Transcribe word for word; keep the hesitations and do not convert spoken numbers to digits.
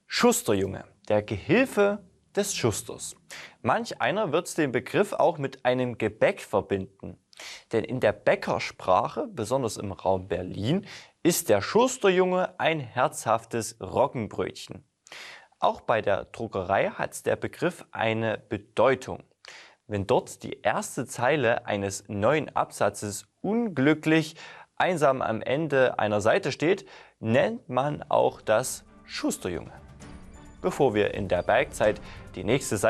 Schusterjunge, der Gehilfe des Schusters. Manch einer wird den Begriff auch mit einem Gebäck verbinden. Denn in der Bäckersprache, besonders im Raum Berlin, ist der Schusterjunge ein herzhaftes Roggenbrötchen. Auch bei der Druckerei hat der Begriff eine Bedeutung. Wenn dort die erste Zeile eines neuen Absatzes unglücklich einsam am Ende einer Seite steht, nennt man auch das Schusterjunge. Bevor wir in der Bergzeit die nächste Seite